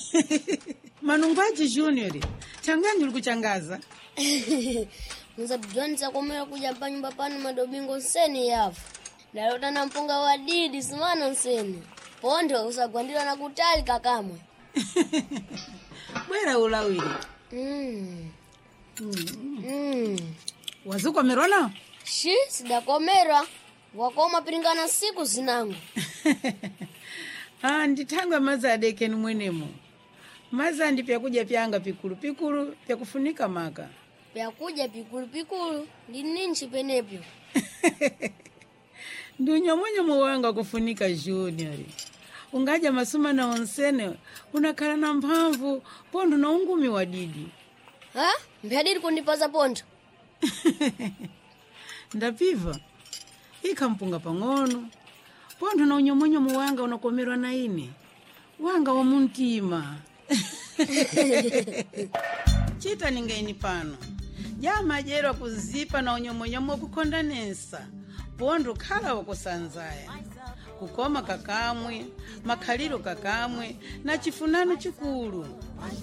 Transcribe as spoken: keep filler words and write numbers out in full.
Manungwaji Junior, changanyi ulikuchangaza. Mzabudwanza komera kuja pa nyumba pano madobingo nseni yafu. Dalota na mpunga wa didi simana nseni. Pondo usagwandira na kutali kakamwe. Bwera ulawiri. Mm. Mm. Mm. Wazukomerwa nao? Shi, sidakomera. Wakoma piringana siku zinangu. Ah, nditanga maza adekeni mwenemo. Maza ndi pyakuja pyanga pikulu pikulu pyakufunika maka. Pyakuja pikulu pikulu ndi ninchi penepyo. Ndunyo mwenye mwanga kufunika Junior. Ungaja masuma na onsene unakala na mphamvu pondo na ungumi wa didi. Ha? Mphadiri kundipaza pondo. Ndapiva. Ika mpunga pang'ono. Pondo na unyomonyo muwanga unakomerwa na ine. Wanga wa muntima. Chita ningeini pano. Jama jero kuzipa na unyomonyomo kukondanesa. Pondo kala wakusanzaya. Kukoma kakamwe, makaliro kakamwe, na chifunano chikulu.